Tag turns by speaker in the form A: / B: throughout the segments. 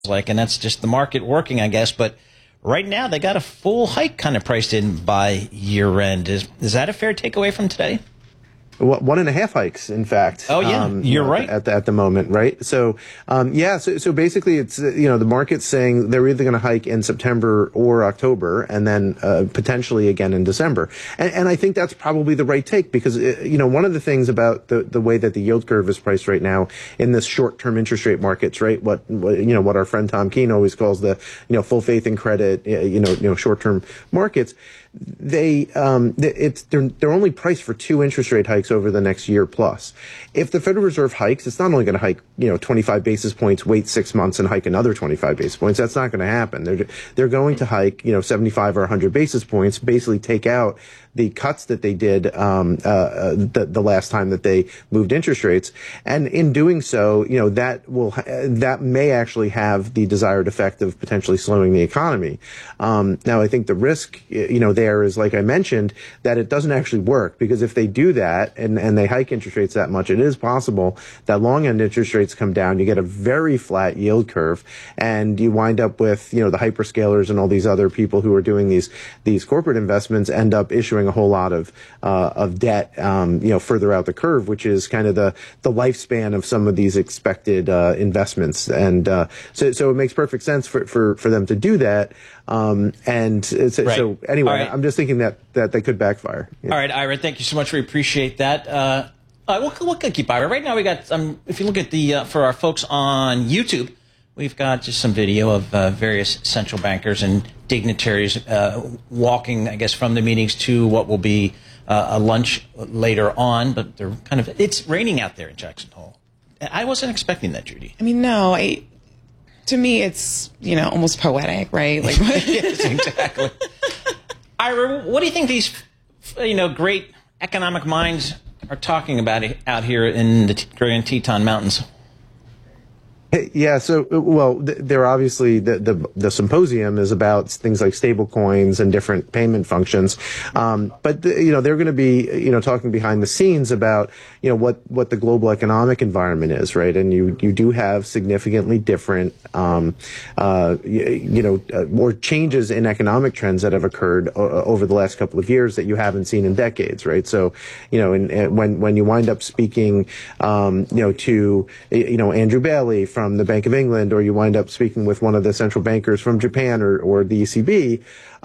A: like, and that's just the market working, I guess. But right now, they got a full hike kind of priced in by year end. Is that a fair takeaway from today?
B: 1.5 hikes, in fact.
A: Oh, yeah, you're right.
B: At the moment, right? So, so basically it's, the market's saying they're either going to hike in September or October and then potentially again in December. And I think that's probably the right take because, one of the things about the way that the yield curve is priced right now in this short-term interest rate markets, right? What our friend Tom Keene always calls the, full faith in credit, short-term markets. They're only priced for 2 interest rate hikes over the next year plus. If the Federal Reserve hikes, it's not only going to hike, 25 basis points, wait 6 months and hike another 25 basis points. That's not going to happen. They're going to hike, 75 or 100 basis points, basically take out the cuts that they did the last time that they moved interest rates, and in doing so, that may actually have the desired effect of potentially slowing the economy. Now, I think the risk, there is, like I mentioned, that it doesn't actually work because if they do that and they hike interest rates that much, it is possible that long end interest rates come down. You get a very flat yield curve, and you wind up with the hyperscalers and all these other people who are doing these corporate investments end up issuing a whole lot of debt, further out the curve, which is kind of the lifespan of some of these expected investments. And so it makes perfect sense for them to do that. So anyway, right. I'm just thinking that they could backfire. Yeah.
A: All right, Ira, thank you so much. We appreciate that. We'll keep Ira. Right now we got, if you look at for our folks on YouTube, we've got just some video of various central bankers and dignitaries walking, I guess, from the meetings to what will be a lunch later on. But they're it's raining out there in Jackson Hole. I wasn't expecting that, Judy.
C: I mean, no, to me, it's, almost poetic, right? Like,
A: yes, exactly. Ira, what do you think these, great economic minds are talking about out here in the Grand Teton Mountains?
B: Yeah, so, they're obviously, the symposium is about things like stable coins and different payment functions. But they're going to be, talking behind the scenes about, what the global economic environment is, right? And you do have significantly different, more changes in economic trends that have occurred over the last couple of years that you haven't seen in decades, right? So, and when you wind up speaking, to, Andrew Bailey from the Bank of England, or you wind up speaking with one of the central bankers from Japan or the ECB,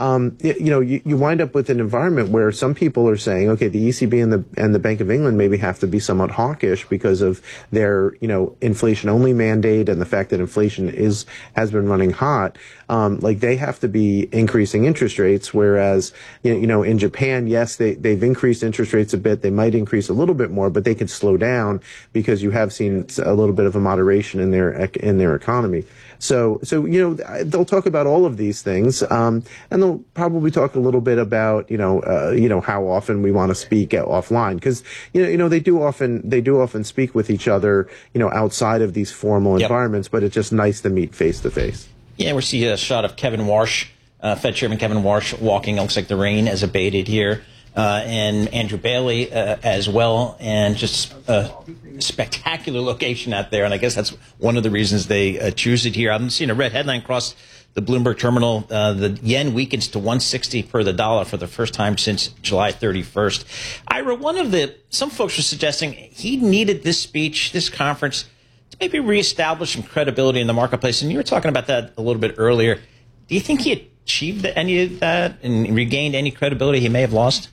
B: you wind up with an environment where some people are saying, okay, the ECB and the Bank of England maybe have to be somewhat hawkish because of their, inflation-only mandate and the fact that inflation has been running hot. Like they have to be increasing interest rates, whereas, in Japan, yes, they've increased interest rates a bit. They might increase a little bit more, but they could slow down because you have seen a little bit of a moderation in their economy. So they'll talk about all of these things, and they'll probably talk a little bit about how often we want to speak offline, because they do often speak with each other outside of these formal environments, but it's just nice to meet face to face.
A: Yeah, we see a shot of Kevin Warsh, Fed Chairman Kevin Warsh, walking. It looks like the rain has abated here. And Andrew Bailey as well, and just a spectacular location out there. And I guess that's one of the reasons they choose it here. I'm seeing a red headline across the Bloomberg terminal. The yen weakens to 160 per the dollar for the first time since July 31st. Ira, some folks were suggesting he needed this speech, this conference, to maybe reestablish some credibility in the marketplace. And you were talking about that a little bit earlier. Do you think he achieved any of that and regained any credibility he may have lost?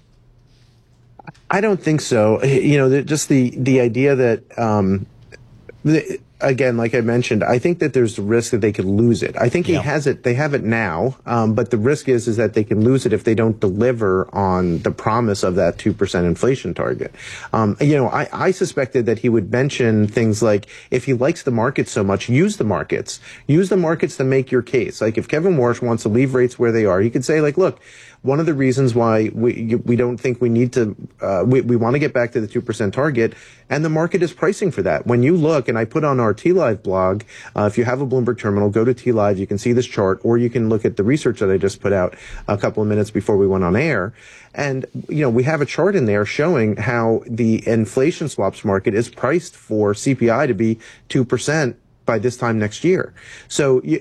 B: I don't think so. Just the idea that, again, like I mentioned, I think that there's the risk that they could lose it. I think he has it. They have it now. But the risk is that they can lose it if they don't deliver on the promise of that 2% inflation target. I suspected that he would mention things like, if he likes the market so much, use the markets to make your case. Like if Kevin Warsh wants to leave rates where they are, he could say like, look, one of the reasons why we don't think we need to, we want to get back to the 2% target, and the market is pricing for that. When you look, and I put on our T-Live blog, if you have a Bloomberg terminal, go to T-Live, you can see this chart, or you can look at the research that I just put out a couple of minutes before we went on air. And, we have a chart in there showing how the inflation swaps market is priced for CPI to be 2%. by this time next year. So